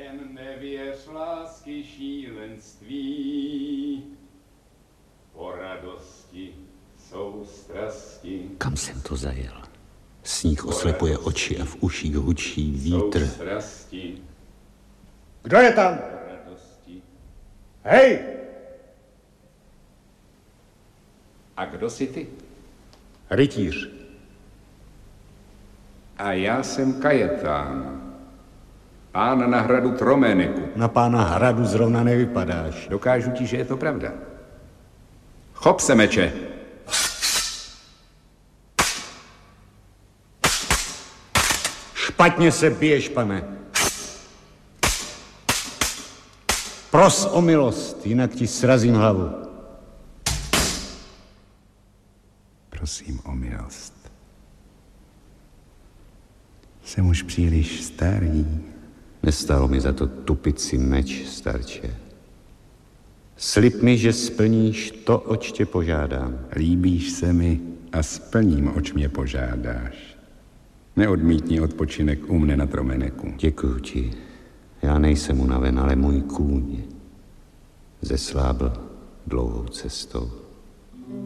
jen nevěř lásky šílenství, po radosti jsou strasti. Kam jsem to zajel? Sníh oslepuje oči a v uších hučí vítr. Kdo je tam? Hej! A kdo jsi ty? Rytíř. A já jsem Kajetán, pán na hradu Troméneku. Na pána hradu zrovna nevypadáš. Dokážu ti, že je to pravda. Chop se, meče. Špatně se biješ, pane. Pros o milost, jinak ti srazím hlavu. Prosím o milost. Jsem už příliš starý. Nestálo mi za to tupit si meč, starče. Slib mi, že splníš to, oč tě požádám. Líbíš se mi a splním, oč mě požádáš. Neodmítni odpočinek u mne na Troméneku. Děkuju ti. Já nejsem unaven, ale můj kůň zeslábl dlouhou cestou.